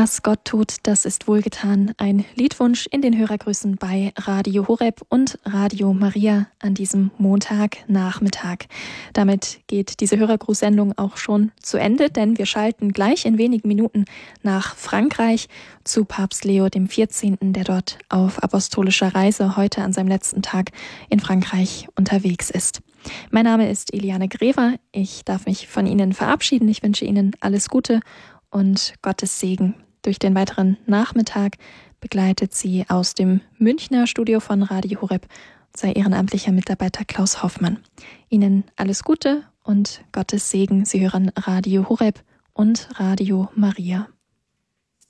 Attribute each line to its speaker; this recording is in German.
Speaker 1: Was Gott tut, das ist wohlgetan. Ein Liedwunsch in den Hörergrüßen bei Radio Horeb und Radio Maria an diesem Montagnachmittag. Damit geht diese Hörergrußsendung auch schon zu Ende, denn wir schalten gleich in wenigen Minuten nach Frankreich zu Papst Leo XIV., der dort auf apostolischer Reise heute an seinem letzten Tag in Frankreich unterwegs ist. Mein Name ist Eliane Grever. Ich darf mich von Ihnen verabschieden. Ich wünsche Ihnen alles Gute und Gottes Segen. Durch den weiteren Nachmittag begleitet Sie aus dem Münchner Studio von Radio Horeb unser ehrenamtlicher Mitarbeiter Klaus Hoffmann. Ihnen alles Gute und Gottes Segen. Sie hören Radio Horeb und Radio Maria.